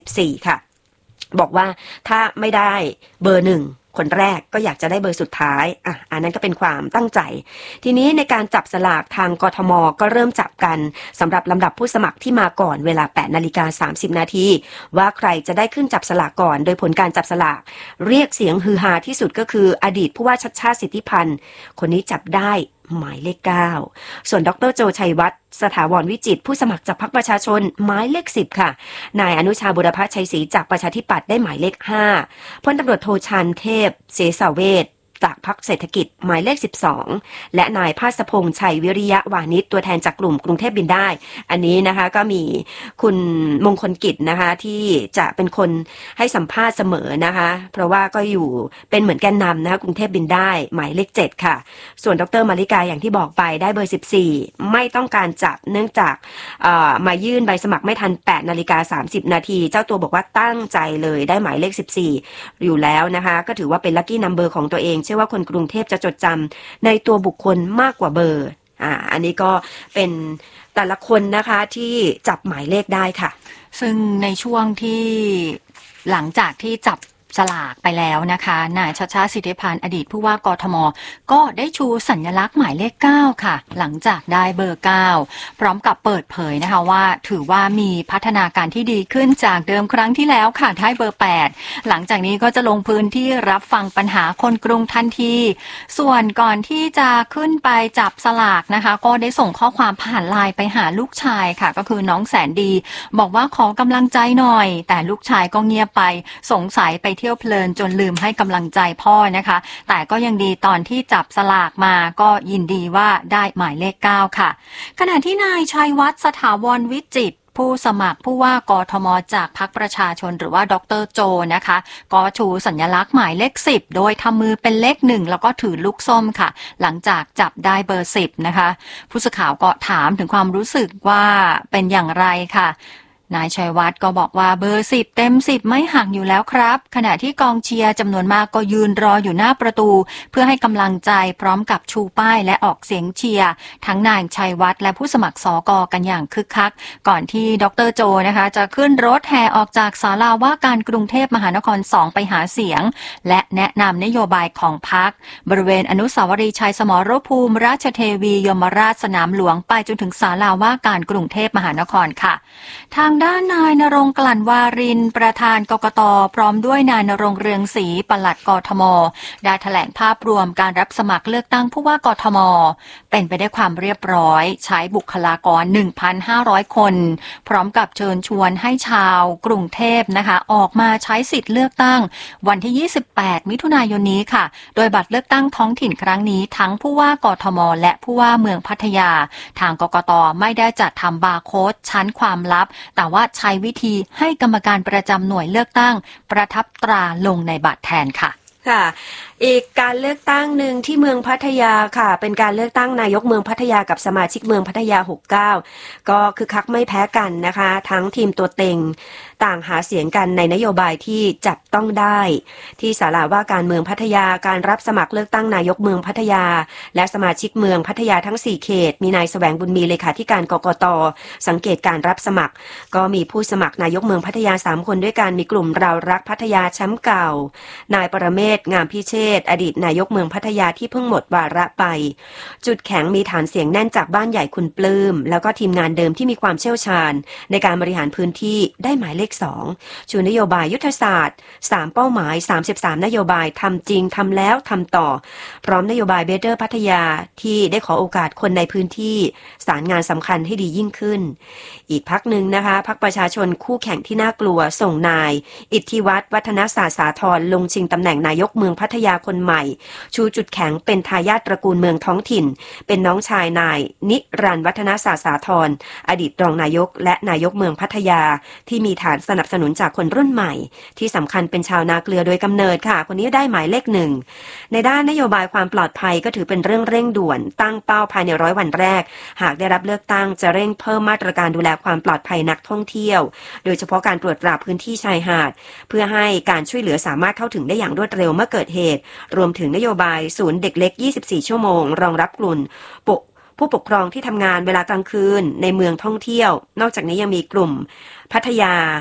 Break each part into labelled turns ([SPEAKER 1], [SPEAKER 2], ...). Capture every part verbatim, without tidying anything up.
[SPEAKER 1] สี่ค่ะบอกว่าถ้าไม่ได้เบอร์หนึ่งคนแรกก็อยากจะได้เบอร์สุดท้ายอ่ะอันนั้นก็เป็นความตั้งใจทีนี้ในการจับสลากทางกทมก็เริ่มจับกันสำหรับลำดับผู้สมัครที่มาก่อนเวลา แปดนาฬิกาสามสิบนาทีว่าใครจะได้ขึ้นจับสลากก่อนโดยผลการจับสลากเรียกเสียงฮือฮาที่สุดก็คืออดีตผู้ว่าชัชชาติสิทธิพันธ์คนนี้จับได้หมายเลขเก้าส่วนดรโจชัยวัฒน์สถาวรวิจิตรผู้สมัครจากพรรคประชาชนหมายเลขสิบค่ะนายอนุชาบุรพชัยศรีจากประชาธิปัตย์ได้หมายเลขห้าพลตำรวจโทชันเทพเสสเวชจากพรรคเศรษฐกิจหมายเลขสิบสองและนายภาสพงษ์ชัยวิริยะวานิชตัวแทนจากกลุ่มกรุงเทพบินได้อันนี้นะคะก็มีคุณมงคลกิจนะคะที่จะเป็นคนให้สัมภาษณ์เสมอนะคะเพราะว่าก็อยู่เป็นเหมือนแกนนำนะคะกรุงเทพบินได้หมายเลขเจ็ดค่ะส่วนดรมาริกาอย่างที่บอกไปได้เบอร์สิบสี่ไม่ต้องการจับเนื่องจากมายื่นใบสมัครไม่ทัน แปดนาฬิกาสามสิบนาทีเจ้าตัวบอกว่าตั้งใจเลยได้หมายเลขสิบสี่อยู่แล้วนะคะก็ถือว่าเป็นลัคกี้นัมเบอร์ของตัวเองเชื่อว่าคนกรุงเทพจะจดจำในตัวบุคคลมากกว่าเบอร์อ่าอันนี้ก็เป็นแต่ละคนนะคะที่จับหมายเลขได้ค่ะ
[SPEAKER 2] ซึ่งในช่วงที่หลังจากที่จับสลากไปแล้วนะคะนายชัชชาติสิทธิพันธ์อดีตผู้ว่ากทมก็ได้ชูสัญลักษณ์หมายเลขเก้าค่ะหลังจากได้เบอร์เก้าพร้อมกับเปิดเผยนะคะว่าถือว่ามีพัฒนาการที่ดีขึ้นจากเดิมครั้งที่แล้วค่ะได้เบอร์แปดหลังจากนี้ก็จะลงพื้นที่รับฟังปัญหาคนกรุงทันทีส่วนก่อนที่จะขึ้นไปจับสลากนะคะก็ได้ส่งข้อความผ่านไลน์ไปหาลูกชายค่ะก็คือน้องแสนดีบอกว่าขอกำลังใจหน่อยแต่ลูกชายก็เงียบไปสงสัยไปเที่ยวเพลินจนลืมให้กำลังใจพ่อนะคะแต่ก็ยังดีตอนที่จับสลากมาก็ยินดีว่าได้หมายเลขเก้าค่ะขณะที่นายชัยวัฒน์สถาวรวิจิตรผู้สมัครผู้ว่ากทมจากพรรคประชาชนหรือว่าดรโจนะคะก็ชูสัญลักษณ์หมายเลขสิบโดยทำมือเป็นเลขหนึ่งแล้วก็ถือลูกส้มค่ะหลังจากจับได้เบอร์สิบนะคะผู้สื่อข่าวก็ถามถึงความรู้สึกว่าเป็นอย่างไรค่ะนายชัยวัฒน์ก็บอกว่าเบอร์สิบเต็มสิบไม่หักอยู่แล้วครับขณะที่กองเชียร์จำนวนมากก็ยืนรออยู่หน้าประตูเพื่อให้กำลังใจพร้อมกับชูป้ายและออกเสียงเชียร์ทั้งนายชัยวัฒน์และผู้สมัครสกกันอย่างคึกคักก่อนที่ดรโจนะคะจะขึ้นรถแห่ออกจากศาลาว่าการกรุงเทพมหานครสองไปหาเสียงและแนะนำนโยบายของพรรคบริเวณอนุสาวรีย์ชัยสมรภูมิราชเทวียมราชสนามหลวงไปจนถึงศาลาว่าการกรุงเทพมหานครค่ะทางด้านนายณรงค์กลั่นวารินประธานกกตพร้อมด้วยนายณรงค์เรืองศรีปลัดกทมได้แถลงภาพรวมการรับสมัครเลือกตั้งผู้ว่ากทมเป็นไปได้วยความเรียบร้อยใช้บุคลากร หนึ่งพันห้าร้อย คนพร้อมกับเชิญชวนให้ชาวกรุงเทพนะคะออกมาใช้สิทธิ์เลือกตั้งวันที่ยี่สิบแปดมิถุนายนนี้ค่ะโดยบัตรเลือกตั้งท้องถิ่นครั้งนี้ทั้งผู้ว่ากทมและผู้ว่าเมืองพัทยาทางกกตไม่ได้จัดทำบาร์โค้ดชั้นความลับแต่ว่าใช้วิธีให้กรรมการประจำหน่วยเลือกตั้งประทับตราลงในบัตรแทนค่ะ
[SPEAKER 1] ค่ะอีกการเลือกตั้งหนึ่งที่เมืองพัทยาค่ะเป็นการเลือกตั้งนายกเมืองพัทยากับสมาชิกเมืองพัทยาหกสิบเก้าก็คือคักไม่แพ้กันนะคะทั้งทีมตัวเต็งต่างหาเสียงกันในนโยบายที่จับต้องได้ที่ศาลาว่าการเมืองพัทยาการรับสมัครเลือกตั้งนายกเมืองพัทยาและสมาชิกเมืองพัทยาทั้งสี่เขตมีนายแสวงบุญมีเลขาธิการกกตสังเกตการรับสมัครก็มีผู้สมัครนายกเมืองพัทยาสามคนด้วยกันมีกลุ่มเรารักพัทยาแชมป์เก่านายปรเมศงามพิเชษฐ์อดีตนายกเมืองพัทยาที่เพิ่งหมดวาระไปจุดแข็งมีฐานเสียงแน่นจากบ้านใหญ่คุณปลื้มแล้วก็ทีมงานเดิมที่มีความเชี่ยวชาญในการบริหารพื้นที่ได้หมายเลขสองชูนโยบายยุทธศาสตร์สามเป้าหมายสามสิบสามนโยบายทำจริงทำแล้วทำต่อพร้อมนโยบายเบเตอร์พัทยาที่ได้ขอโอกาสคนในพื้นที่สารงานสำคัญให้ดียิ่งขึ้นอีกพรรคหนึ่งนะคะพรรคประชาชนคู่แข่งที่น่ากลัวส่งนายอิทธิวัฒน์วัฒนศาสตร์สาธรลงชิงตำแหน่งนายกเมืองพัทยาคนใหม่ชูจุดแข็งเป็นทายาทตระกูลเมืองท้องถิ่นเป็นน้องชายนายนิรันดร์วัฒนศาสตร์สาธรอดีตรองนายกและนายกเมืองพัทยาที่มีฐานสนับสนุนจากคนรุ่นใหม่ที่สำคัญเป็นชาวนาเกลือโดยกำเนิดค่ะคนนี้ได้หมายเลขหนึ่งในด้านนโยบายความปลอดภัยก็ถือเป็นเรื่องเร่งด่วนตั้งเป้าภายในร้อยวันแรกหากได้รับเลือกตั้งจะเร่งเพิ่มมาตรการดูแลความปลอดภัยนักท่องเที่ยวโดยเฉพาะการตรวจตราพื้นที่ชายหาดเพื่อให้การช่วยเหลือสามารถเข้าถึงได้อย่างรวดเร็วเมื่อเกิดเหตุรวมถึงนโยบายศูนย์เด็กเล็กยี่สิบสี่ชั่วโมงรองรับกลุ่มผู้ปกครองที่ทำงานเวลากลางคืนในเมืองท่องเที่ยวนอกจากนี้ยังมีกลุ่มพัทยา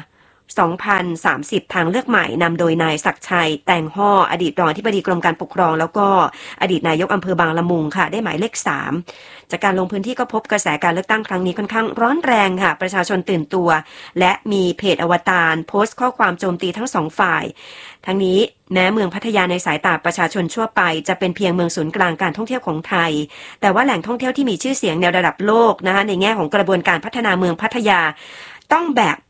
[SPEAKER 1] สองพันสามสิบ ทางเลือกใหม่นำโดยนายศักดิ์ชัยแตงห่ออดีตรองอธิบดีกรมการปกครองแล้วก็อดีตนายกอำเภอบางละมุงค่ะได้หมายเลขสามจากการลงพื้นที่ก็พบกระแสการเลือกตั้งครั้งนี้ค่อนข้างร้อนแรงค่ะประชาชนตื่นตัวและมีเพจอวตารโพสต์ข้อความโจมตีทั้งสองฝ่ายทั้งนี้แม้เมืองพัทยาในสายตาประชาชนทั่วไปจะเป็นเพียงเมืองศูนย์กลางการท่องเที่ยวของไทยแต่ว่าแหล่งท่องเที่ยวที่มีชื่อเสียงในระดับโลกนะคะในแง่ของกระบวนการพัฒนาเมืองพัทยาต้องแบก